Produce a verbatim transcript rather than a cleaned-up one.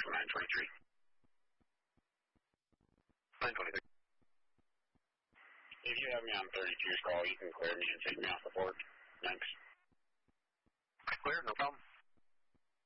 from nine twenty-three. nine twenty-three. If you have me on thirty-two's call, you can clear me and take me off the board.